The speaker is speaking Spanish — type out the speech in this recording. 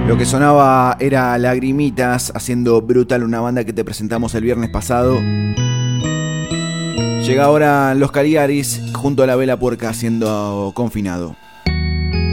Lo que sonaba era Lagrimitas haciendo Brutal, una banda que te presentamos el viernes pasado. Llega ahora Los Caligaris junto a La Vela Puerca haciendo Confinado.